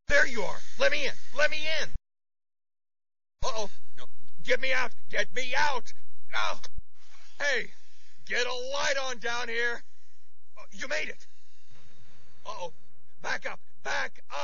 There you are. Let me in. Let me in. Uh-oh. No. Get me out. Get me out. Oh. Hey, get a light on down here. You made it. Uh-oh. Back up. Back up.